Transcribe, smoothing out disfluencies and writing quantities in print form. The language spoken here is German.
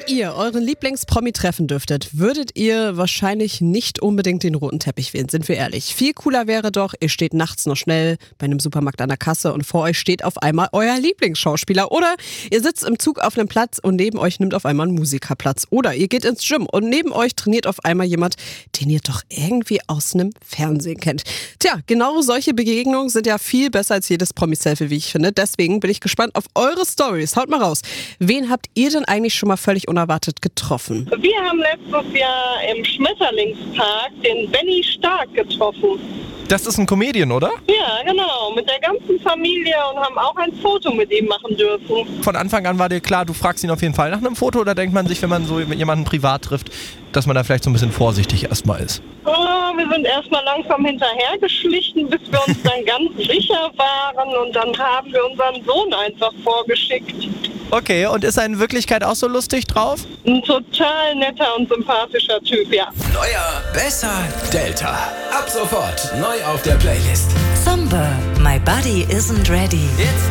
ihr euren Lieblingspromi treffen dürftet, würdet ihr wahrscheinlich nicht unbedingt den roten Teppich wählen, sind wir ehrlich. Viel cooler wäre doch, ihr steht nachts noch schnell bei einem Supermarkt an der Kasse und vor euch steht auf einmal euer Lieblingsschauspieler. Oder ihr sitzt im Zug auf einem Platz und neben euch nimmt auf einmal ein Musiker Platz. Oder ihr geht ins Gym und neben euch trainiert auf einmal jemand, den ihr doch irgendwie aus einem Fernsehen kennt. Tja, genau solche Begegnungen sind ja viel besser als jedes Promi-Selfie, wie ich finde. Deswegen bin ich gespannt auf eure Stories. Haut mal raus. Wen habt ihr denn eigentlich schon mal völlig unerwartet getroffen? Wir haben letztes Jahr im Schmetterlingspark den Benny Stark getroffen. Das ist ein Comedian, oder? Ja, genau, mit der ganzen Familie und haben auch ein Foto mit ihm machen dürfen. Von Anfang an war dir klar, du fragst ihn auf jeden Fall nach einem Foto, oder denkt man sich, wenn man so jemanden privat trifft, dass man da vielleicht so ein bisschen vorsichtig erstmal ist? Oh, wir sind erstmal langsam hinterhergeschlichen, bis wir uns dann ganz sicher waren und dann haben wir unseren Sohn einfach vorgeschickt. Okay, und ist er in Wirklichkeit auch so lustig drauf? Ein total netter und sympathischer Typ, ja. Neuer, besser, Delta. Ab sofort neu auf der Playlist. Thumber, My Body Isn't Ready. Jetzt